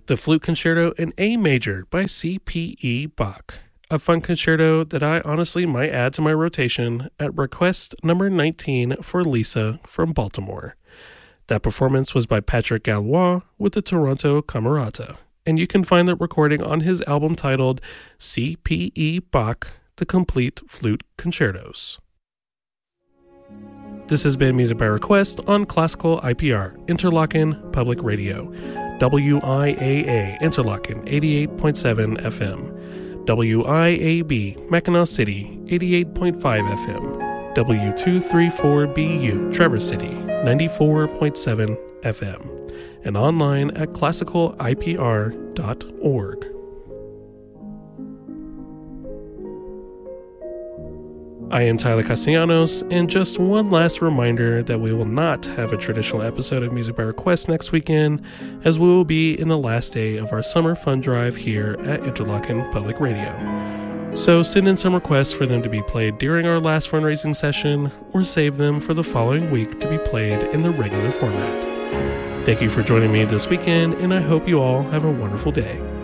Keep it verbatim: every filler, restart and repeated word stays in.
The Flute Concerto in A Major by C P E Bach, a fun concerto that I honestly might add to my rotation at request number nineteen for Lisa from Baltimore. That performance was by Patrick Gallois with the Toronto Camerata, and you can find that recording on his album titled C P E Bach, The Complete Flute Concertos. This has been Music by Request on Classical I P R, Interlochen Public Radio, W I A A, Interlochen, eighty-eight point seven F M, W I A B, Mackinac City, eighty-eight point five F M, W two thirty-four B U, Traverse City, ninety-four point seven F M, and online at classical I P R dot org. I am Tyler Castellanos, and just one last reminder that we will not have a traditional episode of Music by Request next weekend, as we will be in the last day of our summer fun drive here at Interlochen Public Radio. So send in some requests for them to be played during our last fundraising session, or save them for the following week to be played in the regular format. Thank you for joining me this weekend, and I hope you all have a wonderful day.